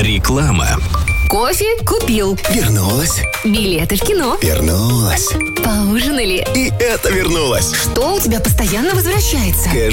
Реклама. Кофе купил. Вернулась. Билеты в кино. Вернулась. Поужинали. И это вернулось. Что у тебя постоянно возвращается?